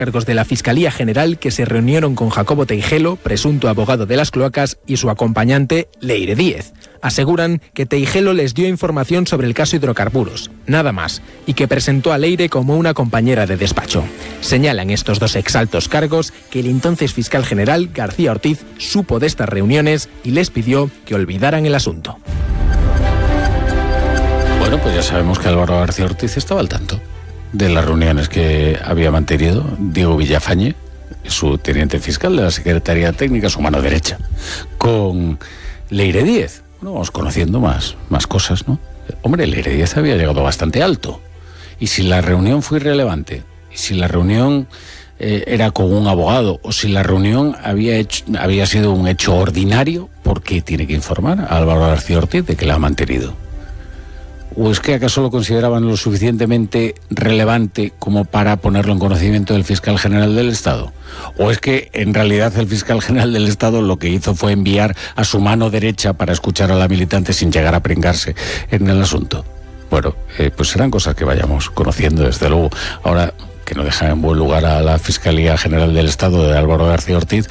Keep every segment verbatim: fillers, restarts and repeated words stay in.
Cargos de la Fiscalía General que se reunieron con Jacobo Teijelo, presunto abogado de las cloacas, y su acompañante, Leire Díez. Aseguran que Teijelo les dio información sobre el caso hidrocarburos, nada más, y que presentó a Leire como una compañera de despacho. Señalan estos dos exaltos cargos que el entonces fiscal general, García Ortiz, supo de estas reuniones y les pidió que olvidaran el asunto. Bueno, pues ya sabemos que Álvaro García Ortiz estaba al tanto de las reuniones que había mantenido Diego Villafañe, su teniente fiscal de la Secretaría Técnica, su mano derecha, con Leire Díez. Bueno, vamos conociendo más, más cosas, ¿no? Hombre, Leire Díez había llegado bastante alto. Y si la reunión fue irrelevante, y si la reunión eh, era con un abogado, o si la reunión había, hecho, había sido un hecho ordinario, ¿por qué tiene que informar a Álvaro García Ortiz de que la ha mantenido? ¿O es que acaso lo consideraban lo suficientemente relevante como para ponerlo en conocimiento del fiscal general del Estado? ¿O es que en realidad el fiscal general del Estado lo que hizo fue enviar a su mano derecha para escuchar a la militante sin llegar a pringarse en el asunto? Bueno, eh, pues serán cosas que vayamos conociendo, desde luego. Ahora, que no deja en buen lugar a la Fiscalía General del Estado de Álvaro García Ortiz,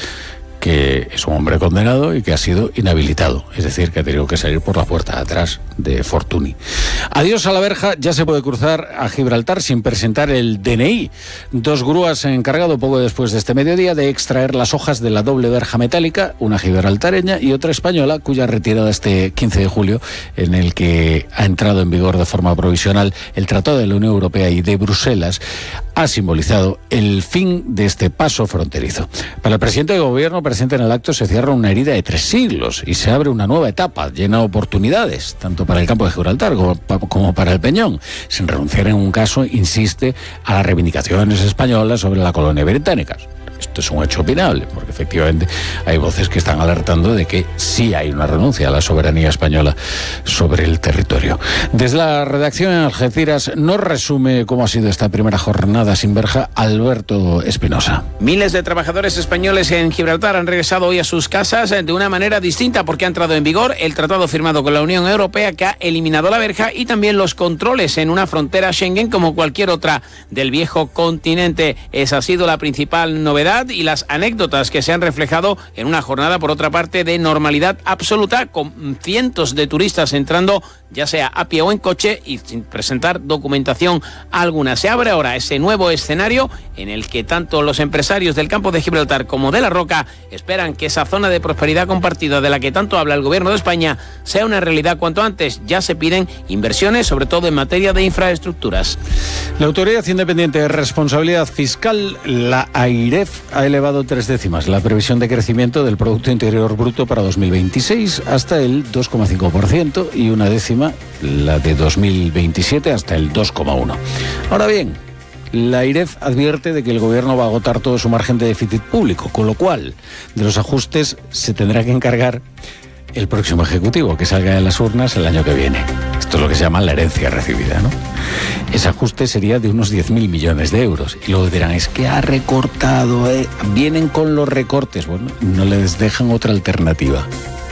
que es un hombre condenado y que ha sido inhabilitado, es decir, que ha tenido que salir por la puerta de atrás de Fortuny. Adiós a la verja, ya se puede cruzar a Gibraltar sin presentar el D N I. Dos grúas se han encargado poco después de este mediodía de extraer las hojas de la doble verja metálica, una gibraltareña y otra española, cuya retirada este quince de julio, en el que ha entrado en vigor de forma provisional el Tratado de la Unión Europea y de Bruselas, ha simbolizado el fin de este paso fronterizo. Para el presidente de gobierno presente en el acto se cierra una herida de tres siglos y se abre una nueva etapa llena de oportunidades, tanto para el campo de Gibraltar como, como para el Peñón, sin renunciar en un caso, insiste, a las reivindicaciones españolas sobre la colonia británica. Esto es un hecho opinable, porque efectivamente hay voces que están alertando de que sí hay una renuncia a la soberanía española sobre el territorio. Desde la redacción en Algeciras nos resume cómo ha sido esta primera jornada sin verja Alberto Espinosa. Miles de trabajadores españoles en Gibraltar han regresado hoy a sus casas de una manera distinta porque ha entrado en vigor el tratado firmado con la Unión Europea que ha eliminado la verja y también los controles en una frontera Schengen como cualquier otra del viejo continente. Esa ha sido la principal novedad y las anécdotas que se han reflejado en una jornada, por otra parte, de normalidad absoluta, con cientos de turistas entrando, ya sea a pie o en coche, y sin presentar documentación alguna. Se abre ahora ese nuevo escenario en el que tanto los empresarios del campo de Gibraltar como de La Roca esperan que esa zona de prosperidad compartida de la que tanto habla el Gobierno de España sea una realidad cuanto antes. Ya se piden inversiones, sobre todo en materia de infraestructuras. La Autoridad Independiente de Responsabilidad Fiscal, la AIREF, ha elevado tres décimas la previsión de crecimiento del Producto Interior Bruto para dos mil veintiséis hasta el dos coma cinco por ciento y una décima la de dos mil veintisiete hasta el dos coma uno por ciento. Ahora bien, la AIREF advierte de que el Gobierno va a agotar todo su margen de déficit público, con lo cual de los ajustes se tendrá que encargar el próximo Ejecutivo, que salga de las urnas el año que viene. Esto es lo que se llama la herencia recibida, ¿no? Ese ajuste sería de unos diez mil millones de euros. Y luego dirán, es que ha recortado, ¿eh? Vienen con los recortes. Bueno, no les dejan otra alternativa.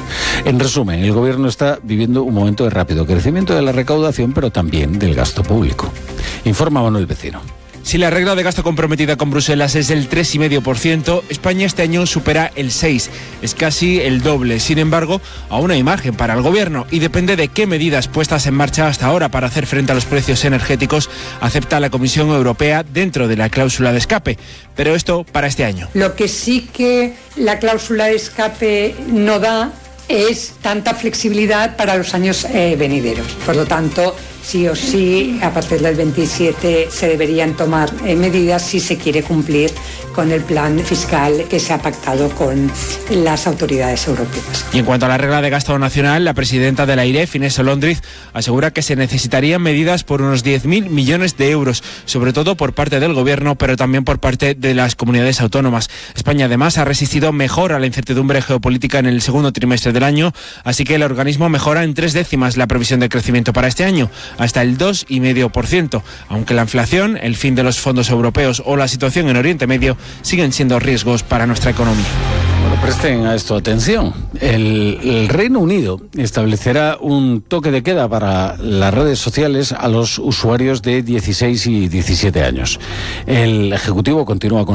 En resumen, el Gobierno está viviendo un momento de rápido crecimiento de la recaudación, pero también del gasto público. Informa Manuel Vecino. Si la regla de gasto comprometida con Bruselas es del tres coma cinco por ciento, España este año supera el seis por ciento. Es casi el doble. Sin embargo, aún hay margen para el Gobierno y depende de qué medidas puestas en marcha hasta ahora para hacer frente a los precios energéticos acepta la Comisión Europea dentro de la cláusula de escape. Pero esto para este año. Lo que sí que la cláusula de escape no da es tanta flexibilidad para los años eh, venideros. Por lo tanto, sí o sí, a partir del veintisiete se deberían tomar eh, medidas si se quiere cumplir con el plan fiscal que se ha pactado con las autoridades europeas. Y en cuanto a la regla de gasto nacional, la presidenta de la AIREF, Inés Olóndriz, asegura que se necesitarían medidas por unos diez mil millones de euros, sobre todo por parte del Gobierno, pero también por parte de las comunidades autónomas. España, además, ha resistido mejor a la incertidumbre geopolítica en el segundo trimestre del año, así que el organismo mejora en tres décimas la previsión de crecimiento para este año, hasta el dos coma cinco por ciento, aunque la inflación, el fin de los fondos europeos o la situación en Oriente Medio siguen siendo riesgos para nuestra economía. Bueno, presten a esto atención. El, el Reino Unido establecerá un toque de queda para las redes sociales a los usuarios de dieciséis y diecisiete años. El Ejecutivo continúa con